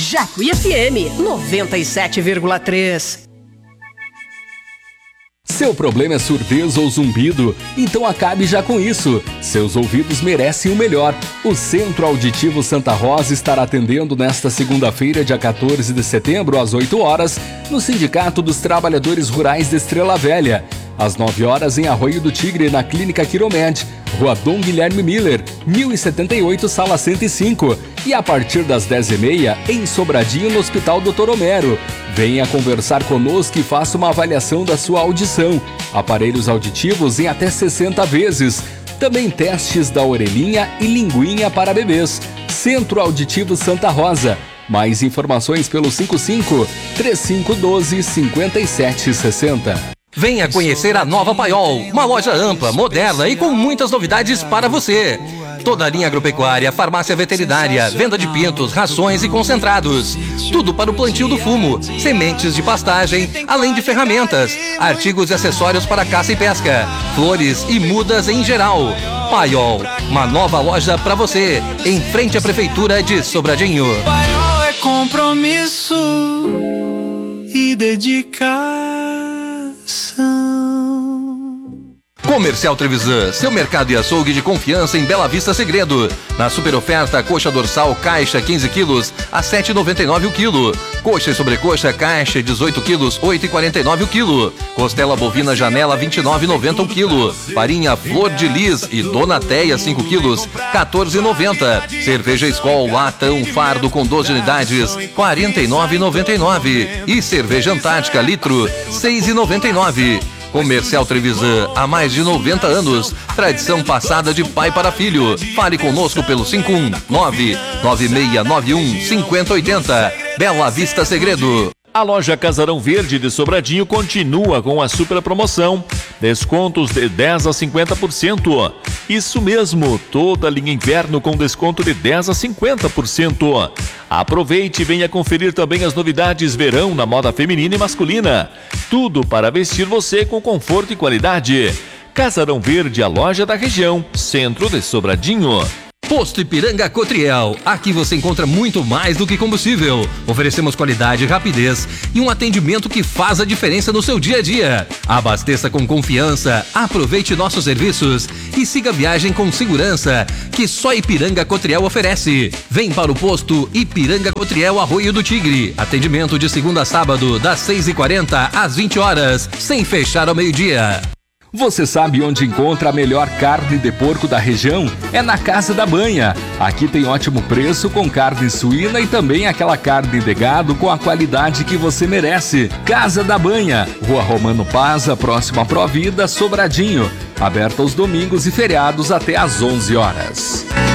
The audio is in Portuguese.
Jacuí FM 97,3. Seu problema é surdez ou zumbido? Então acabe já com isso. Seus ouvidos merecem o melhor. O Centro Auditivo Santa Rosa estará atendendo nesta segunda-feira, dia 14 de setembro, às 8 horas, no Sindicato dos Trabalhadores Rurais de Estrela Velha. Às 9 horas, em Arroio do Tigre, na Clínica Quiromed, Rua Dom Guilherme Miller, 1078, Sala 105. E a partir das 10h30, em Sobradinho, no Hospital Dr. Homero. Venha conversar conosco e faça uma avaliação da sua audição. Aparelhos auditivos em até 60 vezes. Também testes da orelhinha e linguinha para bebês. Centro Auditivo Santa Rosa. Mais informações pelo 55-3512-5760. Venha conhecer a nova Paiol, uma loja ampla, moderna e com muitas novidades para você. Toda a linha agropecuária, farmácia veterinária, venda de pintos, rações e concentrados. Tudo para o plantio do fumo, sementes de pastagem, além de ferramentas, artigos e acessórios para caça e pesca, flores e mudas em geral. Paiol, uma nova loja para você, em frente à Prefeitura de Sobradinho. Paiol é compromisso e dedicação. Comercial Trevisan, seu mercado e açougue de confiança em Bela Vista Segredo. Na super oferta, coxa dorsal caixa 15 quilos a 7,99 o quilo. Coxa e sobrecoxa caixa 18 quilos, 8,49 o quilo. Costela bovina janela 29,90 o quilo. Farinha Flor de Lis e Donateia 5 quilos, 14,90. Cerveja Skol latão fardo com 12 unidades, 49,99. E cerveja Antártica litro, 6,99. Comercial Trevisan, há mais de 90 anos. Tradição passada de pai para filho. Fale conosco pelo 519-9691-5080. Bela Vista Segredo. A loja Casarão Verde de Sobradinho continua com a super promoção. Descontos de 10 a 50%. Isso mesmo, toda a linha inverno com desconto de 10 a 50%. Aproveite e venha conferir também as novidades verão na moda feminina e masculina. Tudo para vestir você com conforto e qualidade. Casarão Verde, a loja da região, centro de Sobradinho. Posto Ipiranga Cotriel. Aqui você encontra muito mais do que combustível. Oferecemos qualidade, rapidez e um atendimento que faz a diferença no seu dia a dia. Abasteça com confiança, aproveite nossos serviços e siga a viagem com segurança que só Ipiranga Cotriel oferece. Vem para o posto Ipiranga Cotriel Arroio do Tigre. Atendimento de segunda a sábado, das 6h40 às 20 horas, sem fechar ao meio-dia. Você sabe onde encontra a melhor carne de porco da região? É na Casa da Banha. Aqui tem ótimo preço com carne suína e também aquela carne de gado com a qualidade que você merece. Casa da Banha, Rua Romano Paza, próximo à Provida, Sobradinho. Aberta aos domingos e feriados até às 11 horas.